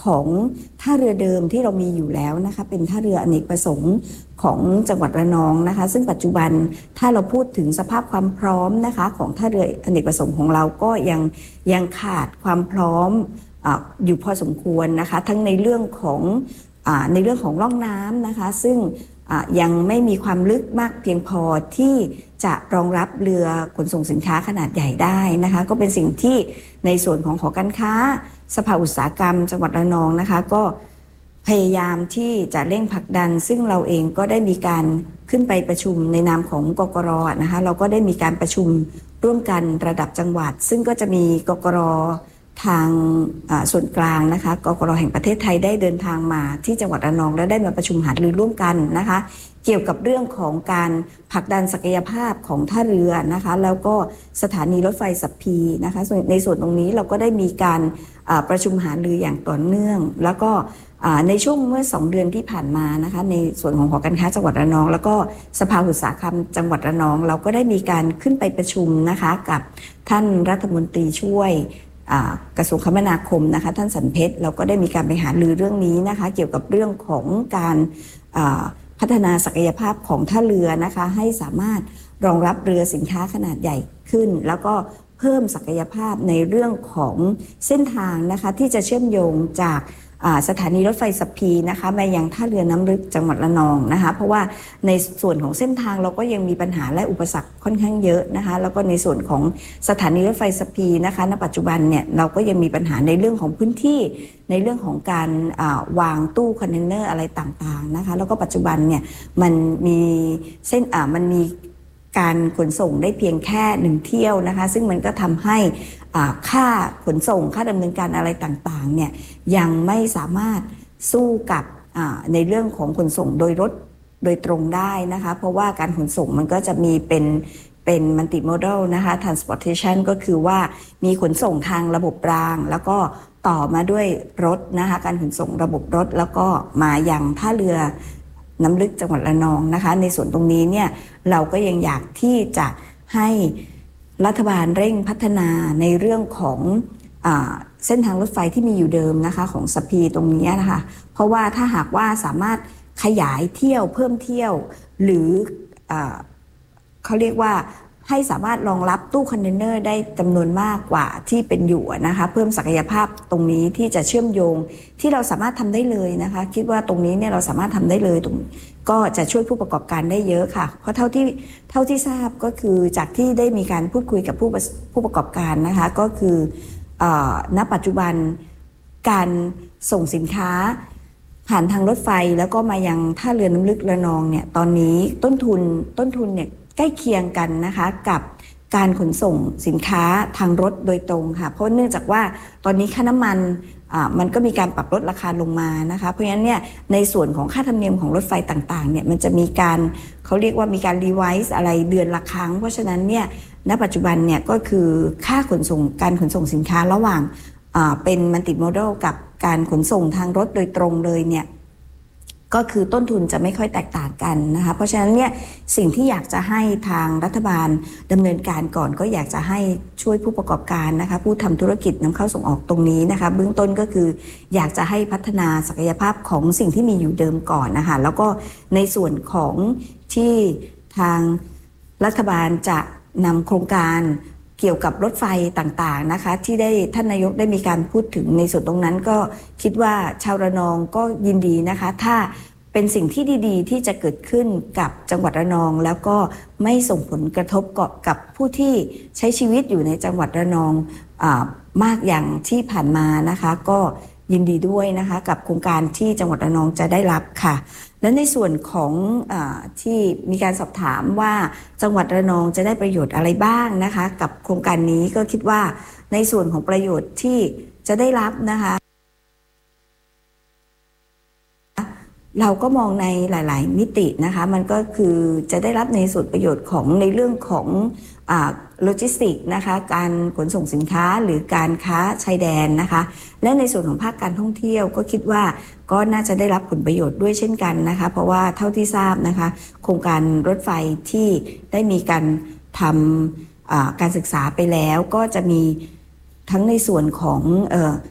ของท่าเรือเดิมที่เรามีอยู่แล้วนะคะเป็นท่าเรืออเนกประสงค์ของจังหวัดระนองนะคะซึ่งปัจจุบันถ้าเราพูดถึงสภาพความพร้อมนะคะของท่าเรืออเนกประสงค์ของเราก็ยังขาดความพร้อมอยู่พอสมควรนะคะทั้งในเรื่องของร่องน้ำนะคะซึ่งยังไม่มีความลึกมากเพียงพอที่จะรองรับเรือขนส่งสินค้าขนาดใหญ่ได้นะคะก็เป็นสิ่งที่ในส่วนของหอการค้าสภาอุตสาหกรรมจังหวัดระนองนะคะก็พยายามที่จะเร่งผลักดันซึ่งเราเองก็ได้มีการขึ้นไปประชุมในนามของกกร.นะคะเราก็ได้มีการประชุมร่วมกันระดับจังหวัดซึ่งก็จะมีกกร.ทางส่วนกลางนะคะกกร.แห่งประเทศไทยได้เดินทางมาที่จังหวัดระนองและได้มาประชุมหารือร่วมกันนะคะเกี่ยวกับเรื่องของการผลักดันศักยภาพของท่าเรือนะคะแล้วก็สถานีรถไฟสัพพีนะคะในส่วนตรงนี้เราก็ได้มีการประชุมหารืออย่างต่อเนื่องแล้วก็ในช่วงเมื่อ2 เดือนที่ผ่านมานะคะในส่วนของหอการค้าจังหวัดระนองแล้วก็สภาอุตสาหกรรมจังหวัดระนองเราก็ได้มีการขึ้นไปประชุมนะคะกับท่านรัฐมนตรีช่วยกระทรวงคมนาคมนะคะท่านสันเพชรเราก็ได้มีการไปหารือเรื่องนี้นะคะเกี่ยวกับเรื่องของการพัฒนาศักยภาพของท่าเรือนะคะให้สามารถรองรับเรือสินค้าขนาดใหญ่ขึ้นแล้วก็เพิ่มศักยภาพในเรื่องของเส้นทางนะคะที่จะเชื่อมโยงจากสถานีรถไฟสัพพีนะคะมายังท่าเรือน้ำลึกจังหวัดระนองนะคะเพราะว่าในส่วนของเส้นทางเราก็ยังมีปัญหาและอุปสรรคค่อนข้างเยอะนะคะแล้วก็ในส่วนของสถานีรถไฟสัพพีนะคะณปัจจุบันเนี่ยเราก็ยังมีปัญหาในเรื่องของพื้นที่ในเรื่องของการวางตู้คอนเทนเนอร์อะไรต่างๆนะคะแล้วก็ปัจจุบันเนี่ยมันมีมันมีการขนส่งได้เพียงแค่1 เที่ยวนะคะซึ่งมันก็ทำให้ค่าขนส่งค่าดำเนินการอะไรต่างๆเนี่ยยังไม่สามารถสู้กับในเรื่องของขนส่งโดยรถโดยตรงได้นะคะเพราะว่าการขนส่งมันก็จะมีเป็นมัลติโมดัลนะคะ transportation ก็คือว่ามีขนส่งทางระบบรางแล้วก็ต่อมาด้วยรถนะคะการขนส่งระบบรถแล้วก็มายังท่าเรือน้ำลึกจังหวัดระนองนะคะในส่วนตรงนี้เนี่ยเราก็ยังอยากที่จะให้รัฐบาลเร่งพัฒนาในเรื่องของเส้นทางรถไฟที่มีอยู่เดิมนะคะของสัพพีตรงนี้นะคะเพราะว่าถ้าหากว่าสามารถขยายเที่ยวเพิ่มเที่ยวหรือเขาเรียกว่าให้สามารถรองรับตู้คอนเทนเนอร์ได้จำนวนมากกว่าที่เป็นอยู่นะคะเพิ่มศักยภาพตรงนี้ที่จะเชื่อมโยงที่เราสามารถทำได้เลยนะคะคิดว่าตรงนี้เนี่ยเราสามารถทำได้เลยตรงก็จะช่วยผู้ประกอบการได้เยอะค่ะเพราะเท่าที่ทราบก็คือจากที่ได้มีการพูดคุยกับผู้ประกอบการนะคะก็คือณปัจจุบันการส่งสินค้าผ่านทางรถไฟแล้วก็มายังท่าเรือน้ำลึกระนองเนี่ยตอนนี้ต้นทุนเนี่ยใกล้เคียงกันนะคะกับการขนส่งสินค้าทางรถโดยตรงค่ะเพราะเนื่องจากว่าตอนนี้ค่าน้ำมันมันก็มีการปรับลดราคาลงมานะคะเพราะฉะนั้นเนี่ยในส่วนของค่าธรรมเนียมของรถไฟต่างๆเนี่ยมันจะมีการเขาเรียกว่ามีการรีไวซ์อะไรเดือนละครั้งเพราะฉะนั้นเนี่ยณปัจจุบันเนี่ยก็คือค่าขนส่งการขนส่งสินค้าระหว่างเป็นมัลติโมดัลกับการขนส่งทางรถโดยตรงเลยเนี่ยก็คือต้นทุนจะไม่ค่อยแตกต่างกันนะคะเพราะฉะนั้นเนี่ยสิ่งที่อยากจะให้ทางรัฐบาลดำเนินการก่อนก็อยากจะให้ช่วยผู้ประกอบการนะคะผู้ทำธุรกิจนำเข้าส่งออกตรงนี้นะคะเบื้องต้นก็คืออยากจะให้พัฒนาศักยภาพของสิ่งที่มีอยู่เดิมก่อนนะคะแล้วก็ในส่วนของที่ทางรัฐบาลจะนำโครงการเกี่ยวกับรถไฟต่างๆนะคะที่ได้ท่านนายกได้มีการพูดถึงในส่วนตรงนั้นก็คิดว่าชาวระนองก็ยินดีนะคะถ้าเป็นสิ่งที่ดีๆที่จะเกิดขึ้นกับจังหวัดระนองแล้วก็ไม่ส่งผลกระทบกับผู้ที่ใช้ชีวิตอยู่ในจังหวัดระนองมากอย่างที่ผ่านมานะคะก็ยินดีด้วยนะคะกับโครงการที่จังหวัดระนองจะได้รับค่ะและในส่วนของที่มีการสอบถามว่าจังหวัดระนองจะได้ประโยชน์อะไรบ้างนะคะกับโครงการนี้ก็คิดว่าในส่วนของประโยชน์ที่จะได้รับนะคะเราก็มองในหลายๆมิตินะคะมันก็คือจะได้รับในส่วนประโยชน์ของในเรื่องของโลจิสติกนะคะการขนส่งสินค้าหรือการค้าชายแดนนะคะและในส่วนของภาคการท่องเที่ยวก็คิดว่าก็น่าจะได้รับผลประโยชน์ด้วยเช่นกันนะคะเพราะว่าเท่าที่ทราบนะคะโครงการรถไฟที่ได้มีการทำการศึกษาไปแล้วก็จะมีทั้งในส่วนของ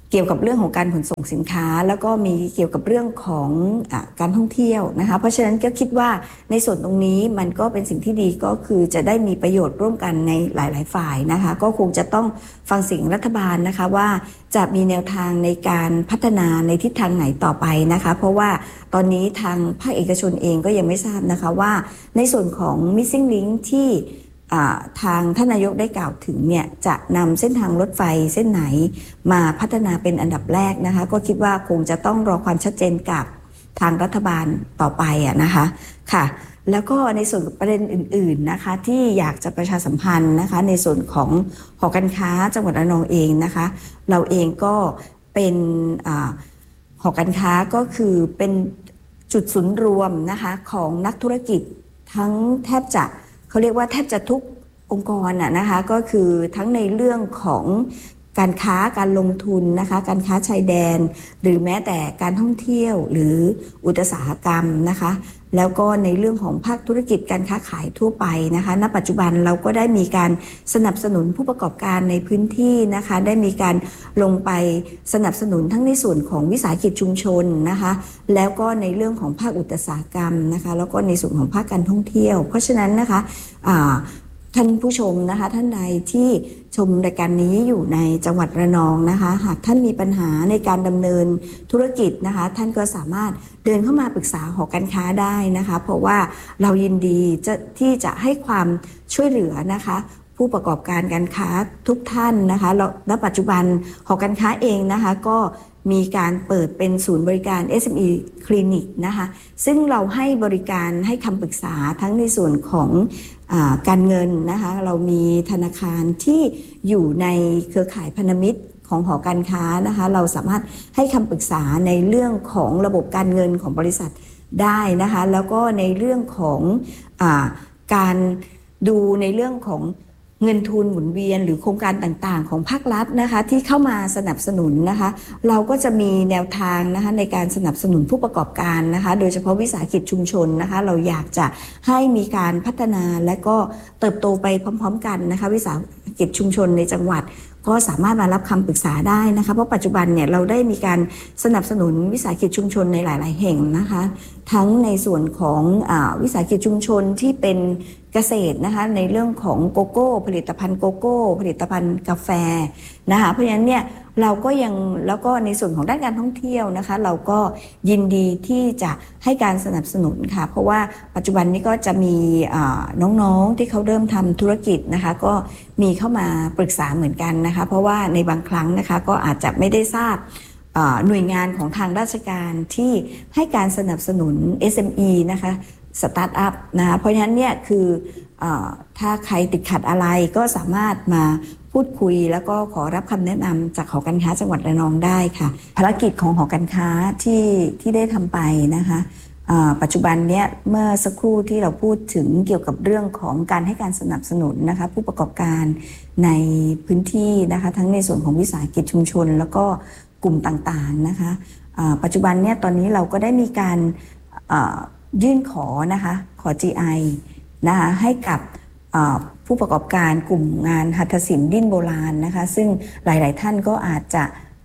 เกี่ยวกับเรื่องของการขนส่งสินค้าแล้วก็มีเกี่ยวกับเรื่องของการท่องเที่ยวนะคะเพราะฉะนั้นก็คิดว่าในส่วนตรงนี้มันก็เป็นสิ่งที่ดีก็คือจะได้มีประโยชน์ร่วมกันในหลายๆฝ่ายนะคะก็คงจะต้องฟังเสียงรัฐบาลนะคะว่าจะมีแนวทางในการพัฒนาในทิศทางไหนต่อไปนะคะเพราะว่าตอนนี้ทางภาคเอกชนเองก็ยังไม่ทราบนะคะว่าในส่วนของ Missing Link ที่ทางท่านนายกได้กล่าวถึงเนี่ยจะนำเส้นทางรถไฟเส้นไหนมาพัฒนาเป็นอันดับแรกนะคะก็คิดว่าคงจะต้องรอความชัดเจนกับทางรัฐบาลต่อไปนะคะค่ะแล้วก็ในส่วนประเด็นอื่นๆนะคะที่อยากจะประชาสัมพันธ์นะคะในส่วนของหอการค้าจังหวัดระนองเองนะคะเราเองก็เป็นหอการค้าก็คือเป็นจุดศูนย์รวมนะคะของนักธุรกิจทั้งแทบจะเขาเรียกว่าแทบจะทุกองค์กรนะคะก็คือทั้งในเรื่องของการค้าการลงทุนนะคะการค้าชายแดนหรือแม้แต่การท่องเที่ยวหรืออุตสาหกรรมนะคะแล้วก็ในเรื่องของภาคธุรกิจการค้าขายทั่วไปนะคะณปัจจุบันเราก็ได้มีการสนับสนุนผู้ประกอบการในพื้นที่นะคะได้มีการลงไปสนับสนุนทั้งในส่วนของวิสาหกิจชุมชนนะคะแล้วก็ในเรื่องของภาคอุตสาหกรรมนะคะแล้วก็ในส่วนของภาคการท่องเที่ยวเพราะฉะนั้นนะคะท่านผู้ชมนะคะท่านใดที่ชมรายการนี้อยู่ในจังหวัดระนองนะคะหากท่านมีปัญหาในการดำเนินธุรกิจนะคะท่านก็สามารถเดินเข้ามาปรึกษาหอการค้าได้นะคะเพราะว่าเรายินดีที่จะให้ความช่วยเหลือนะคะผู้ประกอบการการค้าทุกท่านนะคะณปัจจุบันหอการค้าเองนะคะก็มีการเปิดเป็นศูนย์บริการ SME คลินิกนะคะซึ่งเราให้บริการให้คำปรึกษาทั้งในส่วนของการเงินนะคะเรามีธนาคารที่อยู่ในเครือข่ายพันธมิตรของหอการค้านะคะเราสามารถให้คำปรึกษาในเรื่องของระบบการเงินของบริษัทได้นะคะแล้วก็ในเรื่องของการดูในเรื่องของเงินทุนหมุนเวียนหรือโครงการต่างๆของภาครัฐนะคะที่เข้ามาสนับสนุนนะคะเราก็จะมีแนวทางนะคะในการสนับสนุนผู้ประกอบการนะคะโดยเฉพาะวิสาหกิจชุมชนนะคะเราอยากจะให้มีการพัฒนาและก็เติบโตไปพร้อมๆกันนะคะวิสาหกิจชุมชนในจังหวัดก็สามารถมารับคำปรึกษาได้นะคะเพราะปัจจุบันเนี่ยเราได้มีการสนับสนุนวิสาหกิจชุมชนในหลายๆแห่งนะคะทั้งในส่วนของวิสาหกิจชุมชนที่เป็นเกษตรนะคะในเรื่องของโกโก้ผลิตภัณฑ์โกโก้ผลิตภัณฑ์กาแฟนะคะเพราะฉะนั้นเนี่ยเราก็ยังแล้วก็ในส่วนของด้านการท่องเที่ยวนะคะเราก็ยินดีที่จะให้การสนับสนุนค่ะเพราะว่าปัจจุบันนี้ก็จะมีน้องๆที่เขาเริ่มทำธุรกิจนะคะก็มีเข้ามาปรึกษาเหมือนกันนะคะเพราะว่าในบางครั้งนะคะก็อาจจะไม่ได้ทราบหน่วยงานของทางราชการที่ให้การสนับสนุน SME นะคะสตาร์ทอัพนะคะเพราะฉะนั้นเนี่ยคือถ้าใครติดขัดอะไรก็สามารถมาพูดคุยแล้วก็ขอรับคำแนะนำจากหอการค้าจังหวัดระนองได้ค่ะภารกิจของหอการค้าที่ได้ทำไปนะคะปัจจุบันเนี้ยเมื่อสักครู่ที่เราพูดถึงเกี่ยวกับเรื่องของการให้การสนับสนุนนะคะผู้ประกอบการในพื้นที่นะคะทั้งในส่วนของวิสาหกิจชุมชนแล้วก็กลุ่มต่างๆนะคะปัจจุบันเนี้ยตอนนี้เราก็ได้มีการยื่นขอนะคะขอ GI นะคะให้กับผู้ประกอบการกลุ่มงานหัตถศิลป์ดิ้นโบราณนะคะซึ่งหลายๆท่านก็อาจจะ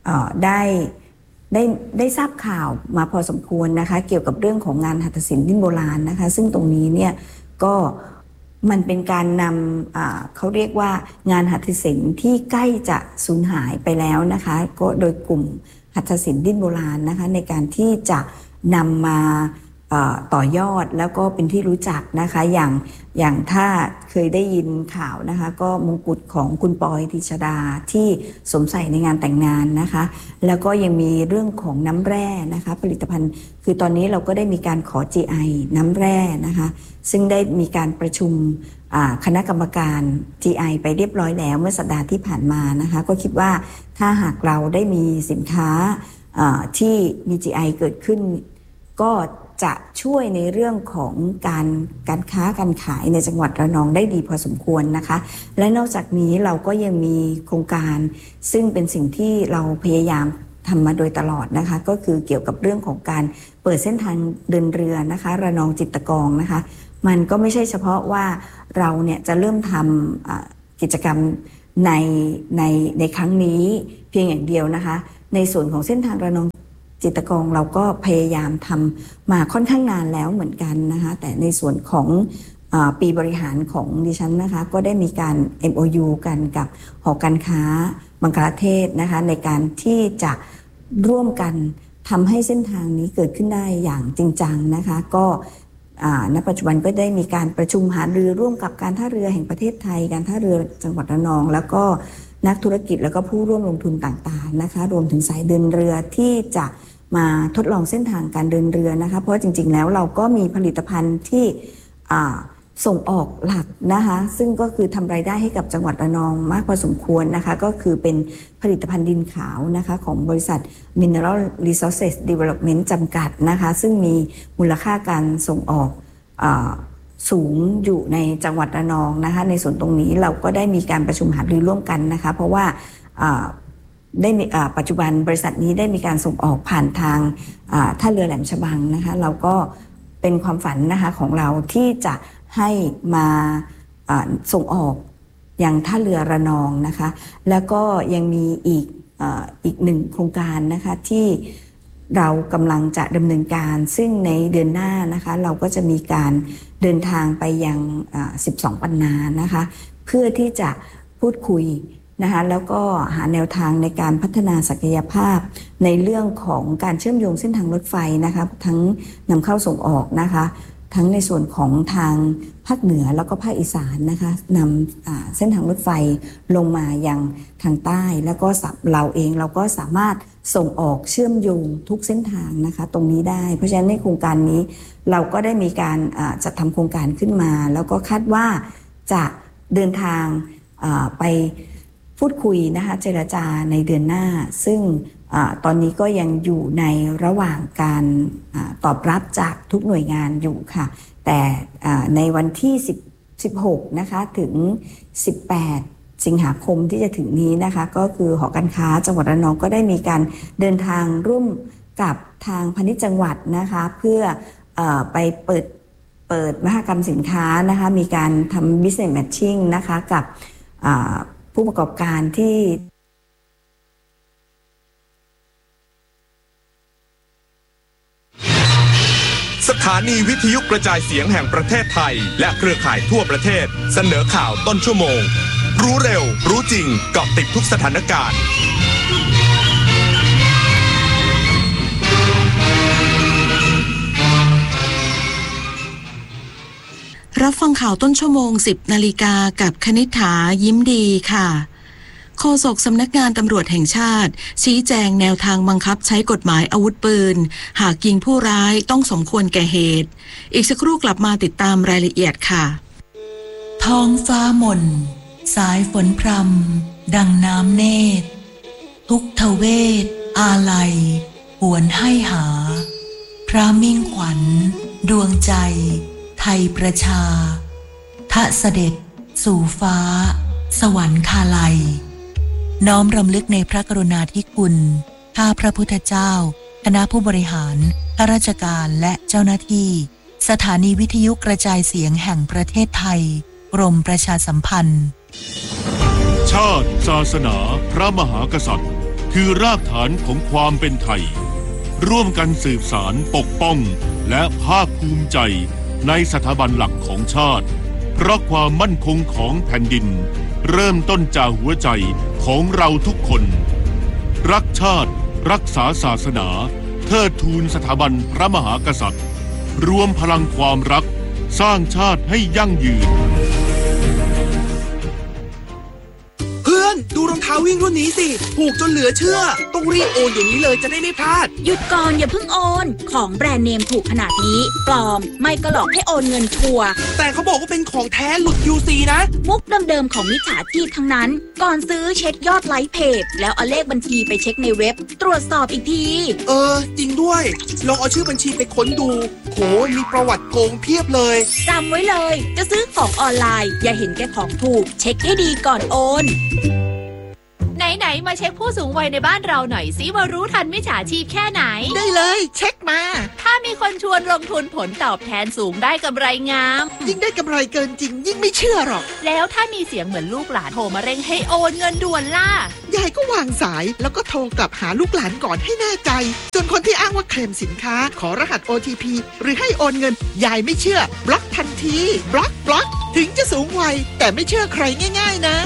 ได้ทราบข่าวมาพอสมควรนะคะเกี่ยวกับเรื่องของงานหัตถศิลป์ดิ้นโบราณนะคะซึ่งตรงนี้เนี่ยก็มันเป็นการนำเขาเรียกว่างานหัตถศิลป์ที่ใกล้จะสูญหายไปแล้วนะคะก็โดยกลุ่มหัตถศิลป์ดิ้นโบราณนะคะในการที่จะนำมาต่อยอดแล้วก็เป็นที่รู้จักนะคะอย่างถ้าเคยได้ยินข่าวนะคะก็มงกุฎของคุณปอย ตรีชฎาที่สวมใส่ในงานแต่งงานนะคะแล้วก็ยังมีเรื่องของน้ำแร่นะคะผลิตภัณฑ์คือตอนนี้เราก็ได้มีการขอ GI น้ำแร่นะคะซึ่งได้มีการประชุมคณะกรรมการ GI ไปเรียบร้อยแล้วเมื่อสัปดาห์ที่ผ่านมานะคะก็คิดว่าถ้าหากเราได้มีสินค้าที่มี GI เกิดขึ้นก็จะช่วยในเรื่องของการค้าการขายในจังหวัดระนองได้ดีพอสมควรนะคะและนอกจากนี้เราก็ยังมีโครงการซึ่งเป็นสิ่งที่เราพยายามทำมาโดยตลอดนะคะก็คือเกี่ยวกับเรื่องของการเปิดเส้นทางเดินเรือนะคะระนองจิตรกองนะคะมันก็ไม่ใช่เฉพาะว่าเราเนี่ยจะเริ่มทำกิจกรรมในครั้งนี้เพียงอย่างเดียวนะคะในส่วนของเส้นทางระนองจิตรกองเราก็พยายามทำมาค่อนข้างนานแล้วเหมือนกันนะคะแต่ในส่วนของปีบริหารของดิฉันนะคะก็ได้มีการ MOU กันกับหอการค้าบังกลาเทศนะคะในการที่จะร่วมกันทำให้เส้นทางนี้เกิดขึ้นได้อย่างจริงจังนะคะก็ณปัจจุบันก็ได้มีการประชุมหารือร่วมกับการท่าเรือแห่งประเทศไทยการท่าเรือจังหวัดระนองแล้วก็นักธุรกิจแล้วก็ผู้ร่วมลงทุนต่างๆนะคะรวมถึงสายเดินเรือที่จะมาทดลองเส้นทางการเดินเรือนะคะเพราะจริงๆแล้วเราก็มีผลิตภัณฑ์ที่ส่งออกหลักนะคะซึ่งก็คือทำรายได้ให้กับจังหวัดระนองมากพอสมควรนะคะก็คือเป็นผลิตภัณฑ์ดินขาวนะคะของบริษัท Mineral Resources Development จำกัดนะคะซึ่งมีมูลค่าการส่งออกสูงอยู่ในจังหวัดระนองนะคะในส่วนตรงนี้เราก็ได้มีการประชุมหารือร่วมกันนะคะเพราะว่าได้มีปัจจุบันบริษัทนี้ได้มีการส่งออกผ่านทางท่าเรือแหลมฉบังนะคะเราก็เป็นความฝันนะคะของเราที่จะให้มาส่งออกอย่างท่าเรือระนองนะคะแล้วก็ยังมีอีกหนึ่งโครงการนะคะที่เรากำลังจะดำเนินการซึ่งในเดือนหน้านะคะเราก็จะมีการเดินทางไปยัง12 ปันนานะคะเพื่อที่จะพูดคุยนะคะแล้วก็หาแนวทางในการพัฒนาศักยภาพในเรื่องของการเชื่อมโยงเส้นทางรถไฟนะคะทั้งนำเข้าส่งออกนะคะทั้งในส่วนของทางภาคเหนือแล้วก็ภาคอีสานนะคะนำเส้นทางรถไฟลงมายังทางใต้แล้วก็เราเองเราก็สามารถส่งออกเชื่อมโยงทุกเส้นทางนะคะตรงนี้ได้เพราะฉะนั้นในโครงการนี้เราก็ได้มีการจัดทำโครงการขึ้นมาแล้วก็คาดว่าจะเดินทางไปพูดคุยนะคะเจรจาในเดือนหน้าซึ่งตอนนี้ก็ยังอยู่ในระหว่างการตอบรับจากทุกหน่วยงานอยู่ค่ะแต่ในวันที่16นะคะถึง18สิงหาคมที่จะถึงนี้นะคะก็คือหอการค้าจังหวัดระนองก็ได้มีการเดินทางร่วมกับทางพาณิชย์จังหวัดนะคะเพื่อไปเปิดมหกรรมสินค้านะคะมีการทำ business matching นะคะกับผู้ประกอบการที่สถานีวิทยุกระจายเสียงแห่งประเทศไทยและเครือข่ายทั่วประเทศเสนอข่าวต้นชั่วโมงรู้เร็วรู้จริงเกาะติดทุกสถานการณ์รับฟังข่าวต้นชั่วโมง 10 นาฬิกากับคณิษฐายิ้มดีค่ะโฆษกสำนักงานตำรวจแห่งชาติชี้แจงแนวทางบังคับใช้กฎหมายอาวุธปืนหากยิงผู้ร้ายต้องสมควรแก่เหตุอีกสักครู่กลับมาติดตามรายละเอียดค่ะท้องฟ้าหม่นสายฝนพรำดังน้ำเนตรทุกทเวทอาลัยหวนให้หาพระมิ่งขวัญดวงใจไทยประชาทะเสด็จสู่ฟ้าสวรรคาลัยน้อมรำลึกในพระกรุณาธิคุณข้าพระพุทธเจ้าคณะผู้บริหารข้าราชการและเจ้าหน้าที่สถานีวิทยุกระจายเสียงแห่งประเทศไทยกรมประชาสัมพันธ์ชาติศาสนาพระมหากษัตริย์คือรากฐานของความเป็นไทยร่วมกันสืบสานปกป้องและภาคภูมิใจในสถาบันหลักของชาติเพราะความมั่นคงของแผ่นดินเริ่มต้นจากหัวใจของเราทุกคนรักชาติรักษาศาสนาเทิดทูนสถาบันพระมหากษัตริย์รวมพลังความรักสร้างชาติให้ยั่งยืนเพื่อนดูรองเท้าวิ่งรุ่นนี้สิถูกจนเหลือเชื่อต้องรีบโอนเดี๋ยวนี้เลยจะได้ไม่พลาดหยุดก่อนอย่าเพิ่งโอนของแบรนด์เนมถูกขนาดนี้ปลอมไม่ก็หลอกให้โอนเงินชัวร์แต่เขาบอกว่าเป็นของแท้หลุด QC นะมุกเดิมๆของมิจฉาชีพทั้งนั้นก่อนซื้อเช็คยอดไลค์เพจแล้วเอาเลขบัญชีไปเช็คในเว็บตรวจสอบอีกทีจริงด้วยลองเอาชื่อบัญชีไปค้นดูโหมีประวัติโกงเพียบเลยจำไว้เลยจะซื้อของออนไลน์อย่าเห็นแก่ของถูกเช็คให้ดีก่อนโอนไหไหนมาเช็คผู้สูงวัยในบ้านเราหน่อยสิว่ารู้ทันมิจฉาชีพแค่ไหนได้เลยเช็คมาถ้ามีคนชวนลงทุนผลตอบแทนสูงได้กำไรงามยิ่งได้กำไรเกินจริงยิ่งไม่เชื่อหรอกแล้วถ้ามีเสียงเหมือนลูกหลานโทรมาเร่งให้โอนเงินด่วนล่ะยายก็วางสายแล้วก็โทรกลับหาลูกหลานก่อนให้แน่ใจส่วนคนที่อ้างว่าเคลมสินค้าขอรหัส OTP หรือให้โอนเงินยายไม่เชื่อบล็อกทันทีบล็อกถึงจะสูงวัยแต่ไม่เชื่อใครง่ายๆนะ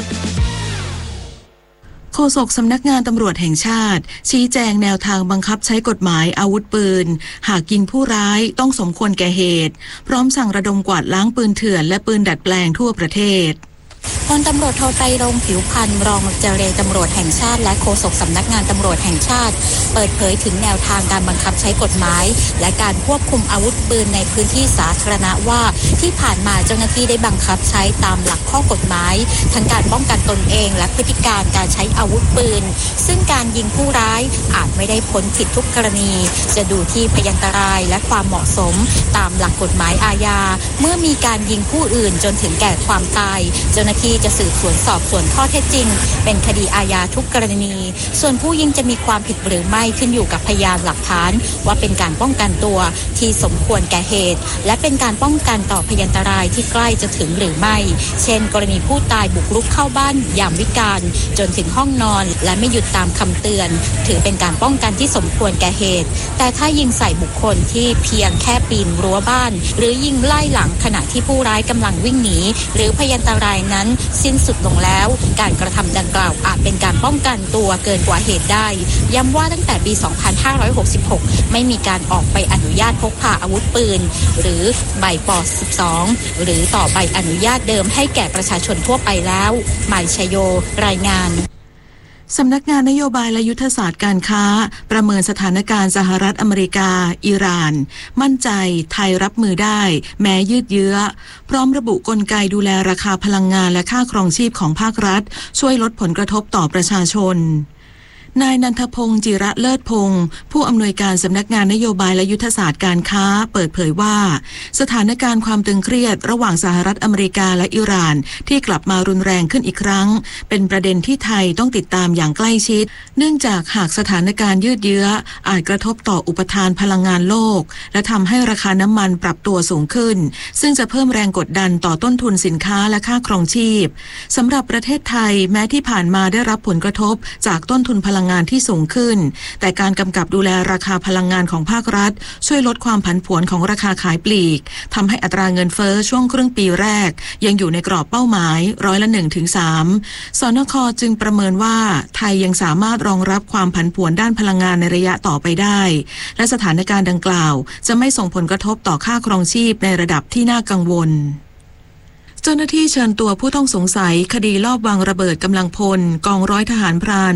โฆษกสำนักงานตำรวจแห่งชาติชี้แจงแนวทางบังคับใช้กฎหมายอาวุธปืนหากยิงผู้ร้ายต้องสมควรแก่เหตุพร้อมสั่งระดมกวาดล้างปืนเถื่อนและปืนดัดแปลงทั่วประเทศพลตำรวจโทไตรรงค์ผิวพรรณรองเจรตำรวจแห่งชาติและโฆษกสำนักงานตำรวจแห่งชาติเปิดเผยถึงแนวทางการบังคับใช้กฎหมายและการควบคุมอาวุธปืนในพื้นที่สาธารณะว่าที่ผ่านมาเจ้าหน้าที่ได้บังคับใช้ตามหลักข้อกฎหมายทั้งการป้องกันตนเองและพฤติการการใช้อาวุธปืนซึ่งการยิงผู้ร้ายอาจไม่ได้พ้นผิดทุกกรณีจะดูที่พยันตรายและความเหมาะสมตามหลักกฎหมายอาญาเมื่อมีการยิงผู้อื่นจนถึงแก่ความตายเจ้าหน้าที่จะสืบสวนสอบสวนข้อเท็จจริงเป็นคดีอาญาทุกกรณีส่วนผู้ยิงจะมีความผิดหรือไม่ขึ้นอยู่กับพยานหลักฐานว่าเป็นการป้องกันตัวที่สมควรแก่เหตุและเป็นการป้องกันต่อพยันตรายที่ใกล้จะถึงหรือไม่เช่นกรณีผู้ตายบุกรุกเข้าบ้านยามวิกาลจนถึงห้องนอนและไม่หยุดตามคำเตือนถือเป็นการป้องกันที่สมควรแก่เหตุแต่ถ้ายิงใส่บุคคลที่เพียงแค่ปีนรั้วบ้านหรือยิงไล่หลังขณะที่ผู้ร้ายกำลังวิ่งหนีหรือพยันตรายนั้นสิ้นสุดลงแล้วการกระทำดังกล่าวอาจเป็นการป้องกันตัวเกินกว่าเหตุได้ย้ำว่าตั้งแต่ปี 2566 ไม่มีการออกใบอนุญาตพกพาอาวุธปืนหรือใบป.12 หรือต่อใบอนุญาตเดิมให้แก่ประชาชนทั่วไปแล้วหมายชโยรายงานสำนักงานนโยบายและยุทธศาสตร์การค้าประเมินสถานการณ์สหรัฐอเมริกาอิหร่านมั่นใจไทยรับมือได้แม้ยืดเยื้อพร้อมระบุกลไกดูแลราคาพลังงานและค่าครองชีพของภาครัฐช่วยลดผลกระทบต่อประชาชนนายนันทพงศ์จิระเลิศพงศ์ผู้อำนวยการสำนักงานนโยบายและยุทธศาสตร์การค้าเปิดเผยว่าสถานการณ์ความตึงเครียดระหว่างสหรัฐอเมริกาและอิหร่านที่กลับมารุนแรงขึ้นอีกครั้งเป็นประเด็นที่ไทยต้องติดตามอย่างใกล้ชิดเนื่องจากหากสถานการณ์ยืดเยื้ออาจกระทบต่ออุปทานพลังงานโลกและทำให้ราคาน้ำมันปรับตัวสูงขึ้นซึ่งจะเพิ่มแรงกดดันต่อต้นทุนสินค้าและค่าครองชีพสำหรับประเทศไทยแม้ที่ผ่านมาได้รับผลกระทบจากต้นทุนพลังงานที่สูงขึ้นแต่การกำกับดูแลราคาพลังงานของภาครัฐช่วยลดความผันผวนของราคาขายปลีกทำให้อัตราเงินเฟ้อช่วงครึ่งปีแรกยังอยู่ในกรอบเป้าหมาย1%-3%สนค.จึงประเมินว่าไทยยังสามารถรองรับความผันผวนด้านพลังงานในระยะต่อไปได้และสถานการณ์ดังกล่าวจะไม่ส่งผลกระทบต่อค่าครองชีพในระดับที่น่ากังวลเจ้าหน้าที่เชิญตัวผู้ต้องสงสัยคดีลอบวางระเบิดกำลังพลกองร้อยทหารพราน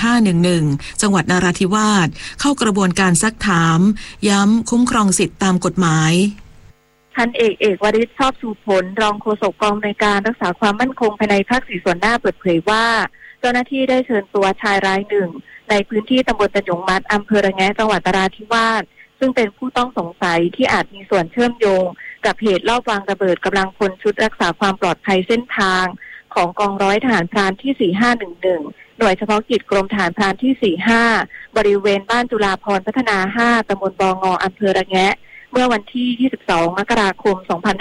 4511จังหวัดนราธิวาสเข้ากระบวนการซักถามย้ำคุ้มครองสิทธิตามกฎหมายพันเอกวริศชอบชูผลรองโฆษกกองในการรักษาความมั่นคงภายในภาค4ส่วนหน้าเปิดเผยว่าเจ้าหน้าที่ได้เชิญตัวชายรายหนึ่งในพื้นที่ตำบลตะหยงมัดอำเภอระแงะจังหวัดนราธิวาสซึ่งเป็นผู้ต้องสงสัยที่อาจมีส่วนเชื่อมโยงกับเหตุลอบวางระเบิดกำลังพลชุดรักษาความปลอดภัยเส้นทางของกองร้อยทหารพรานที่4511หน่วยเฉพาะกิจกรมทหารพรานที่45บริเวณบ้านจุฬาภรณ์พัฒนา5ตำบลบงอำเภอระแงะเมื่อวันที่22มกราคม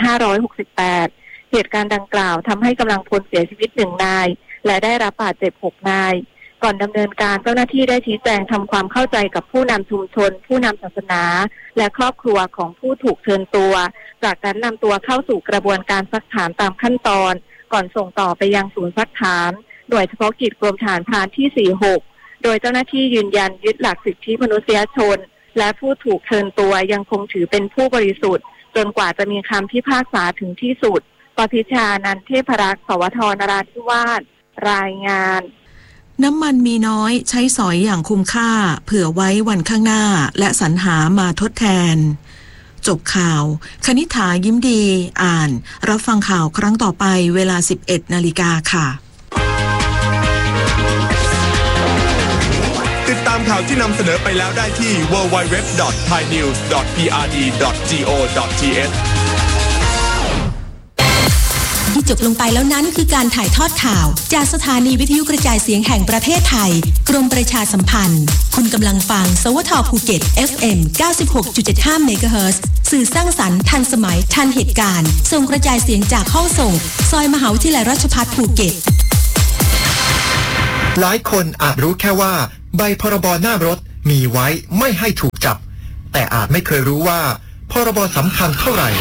2568เหตุการณ์ดังกล่าวทำให้กำลังพลเสียชีวิต1นายและได้รับบาดเจ็บ6นายก่อนดำเนินการเจ้าหน้าที่ได้ชี้แจงทำความเข้าใจกับผู้นำชุมชนผู้นำศาสนาและครอบครัวของผู้ถูกเชิญตัวจากนั้นนำตัวเข้าสู่กระบวนการซักถามตามขั้นตอนก่อนส่งต่อไปยังศูนย์ซักถามหน่วยเฉพาะกิจกรมทหารพรานที่46โดยเจ้าหน้าที่ยืนยันยึดหลักสิทธิมนุษยชนและผู้ถูกเชิญตัวยังคงถือเป็นผู้บริสุทธิ์จนกว่าจะมีคำพิพากษาถึงที่สุดปพิชานันเทพรักษ์สวทนราธิวาสรายงานน้ำมันมีน้อยใช้สอยอย่างคุ้มค่าเผื่อไว้วันข้างหน้าและสรรหามาทดแทนจบข่าวคณิษฐายิ้มดีอ่านรับฟังข่าวครั้งต่อไปเวลา 11 นาฬิกาค่ะติดตามข่าวที่นำเสนอไปแล้วได้ที่ www.thainews.prd.go.th จบลงไปแล้วนั้นคือการถ่ายทอดข่าวจากสถานีวิทยุกระจายเสียงแห่งประเทศไทยกรมประชาสัมพันธ์คุณกำลังฟังสวทภูเก็ต FM 96.75 เมกะเฮิรตซ์สื่อสร้างสรรค์ทันสมัยทันเหตุการณ์ส่งกระจายเสียงจากห้องส่งซอยมหาวิทยาลัยราชภัฏภูเก็ตหลายคนอาจรู้แค่ว่าใบพรบหน้ารถมีไว้ไม่ให้ถูกจับแต่อาจไม่เคยรู้ว่าพรบสำคัญเท่าไหร่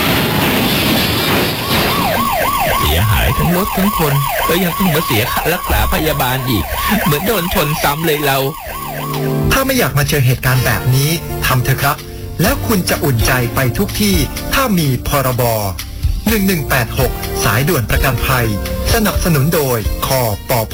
เสียหายทั้งรถทั้งคนก็ยังต้องมาเสียค่ารักษาพยาบาลอีกเหมือนโดนชนซ้ำเลยเราถ้าไม่อยากมาเจอเหตุการณ์แบบนี้ทำเถอะครับแล้วคุณจะอุ่นใจไปทุกที่ถ้ามีพรบ1186สายด่วนประกันภัยสนับสนุนโดยคปภ.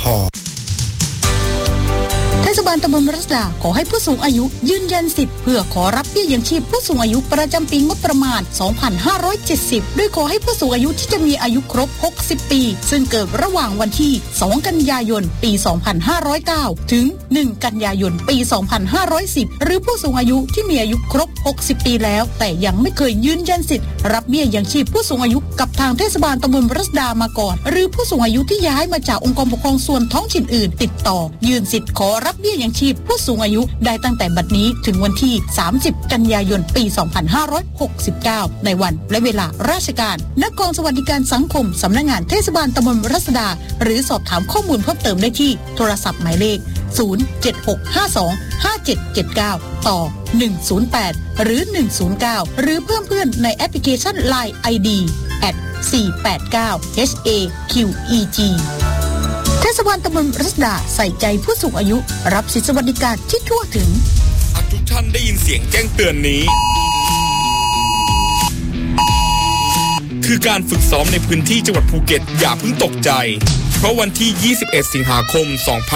เทศบาลตำบลรัศดาขอให้ผู้สูงอายุยืนยันสิทธิ์เพื่อขอรับเบี้ยยังชีพผู้สูงอายุประจำปีงบประมาณ 2570 โดยขอให้ผู้สูงอายุที่จะมีอายุครบ 60 ปีซึ่งเกิดระหว่างวันที่ 2 กันยายน ปี 2509 ถึง 1 กันยายน ปี 2510 หรือผู้สูงอายุที่มีอายุครบ 60 ปีแล้วแต่ยังไม่เคยยืนยันสิทธิ์รับเบี้ยยังชีพผู้สูงอายุกับทางเทศบาลตำบลรัศดามาก่อนหรือผู้สูงอายุที่ย้ายมาจากองค์กรปกครองส่วนท้องถิ่นอื่นติดต่อยื่นสิทธิ์ขอรับเบี้ยยังชีพผู้สูงอายุได้ตั้งแต่บัดนี้ถึงวันที่ 30 กันยายน ปี 2569 ในวันและเวลาราชการณกองสวัสดิการสังคมสำนักงานเทศบาลตำบลรัศดาหรือสอบถามข้อมูลเพิ่มเติมได้ที่โทรศัพท์หมายเลข 076525779 ต่อ 108 หรือ 109 หรือเพิ่มเพื่อนในแอปพลิเคชัน LINE ID @489HAQEGเทศบาลตำบลรัศดาใส่ใจผู้สูงอายุรับสิทธิสวัสดิการที่ทั่วถึงทุกท่านได้ยินเสียงแจ้งเตือนนี้คือการฝึกซ้อมในพื้นที่จังหวัดภูเก็ตอย่าเพิ่งตกใจเพราะวันที่ 21 สิงหาคม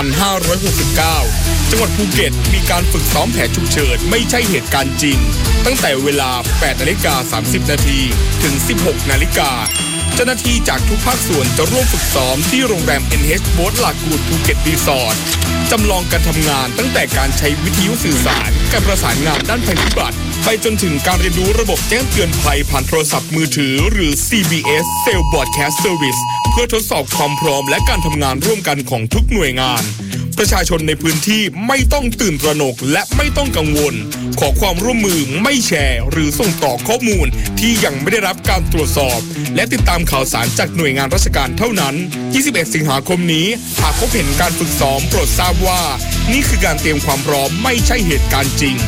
2569 จังหวัดภูเก็ตมีการฝึกซ้อมแผนฉุกเฉินไม่ใช่เหตุการณ์จริงตั้งแต่เวลา 8:30 น. ถึง 16:00 น. เจ้าหน้าที่จากทุกภาคส่วนจะร่วมฝึกซ้อมที่โรงแรม NH Boat Lagoon ภูเก็ตรีสอร์ทจำลองการทำงานตั้งแต่การใช้วิทยุสื่อสารการประสานงานด้านภัยพิบัติไปจนถึงการเรียนรู้ระบบแจ้งเตือนภัยผ่านโทรศัพท์มือถือหรือ CBS Cell Broadcast Service เพื่อทดสอบความพร้อมและการทำงานร่วมกันของทุกหน่วยงานประชาชนในพื้นที่ไม่ต้องตื่นตระหนกและไม่ต้องกังวลขอความร่วมมือไม่แชร์หรือส่งต่อข้อมูลที่ยังไม่ได้รับการตรวจสอบและติดตามข่าวสารจากหน่วยงานราชการเท่านั้น 21 สิงหาคมนี้หากพบเห็นการฝึกซ้อมโปรดทราบว่านี่คือการเตรียมความพร้อมไม่ใช่เหตุการณ์จริง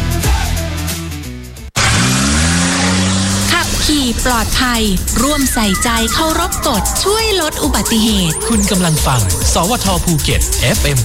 ขับขี่ปลอดภัยร่วมใส่ใจเคารพกฎช่วยลดอุบัติเหตุคุณกำลังฟังสวทภูเก็ต FM